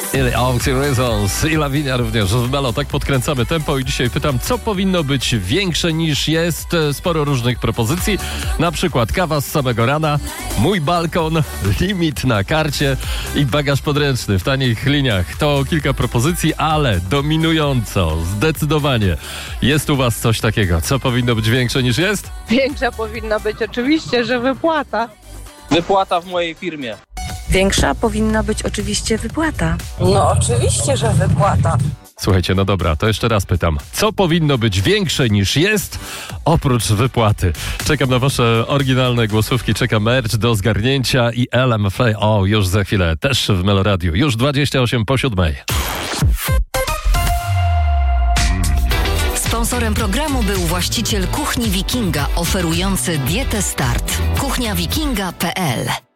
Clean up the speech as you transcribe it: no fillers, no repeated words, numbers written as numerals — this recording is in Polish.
Reasons i Lavinia również w Melo. Tak podkręcamy tempo i dzisiaj pytam, co powinno być większe niż jest? Sporo różnych propozycji, na przykład kawa z samego rana, mój balkon, limit na karcie i bagaż podręczny w tanich liniach. To kilka propozycji, ale dominująco, zdecydowanie jest u was coś takiego. Co powinno być większe niż jest? Większa powinna być oczywiście, że wypłata. Wypłata w mojej firmie. Większa powinna być oczywiście wypłata. No oczywiście, że wypłata. Słuchajcie, no dobra, to jeszcze raz pytam. Co powinno być większe niż jest, oprócz wypłaty? Czekam na wasze oryginalne głosówki, czeka merch do zgarnięcia i LMF. O, już za chwilę, też w Melo Radio. Już 28:07. Sponsorem programu był właściciel Kuchni Wikinga, oferujący dietę Start. kuchniawikinga.pl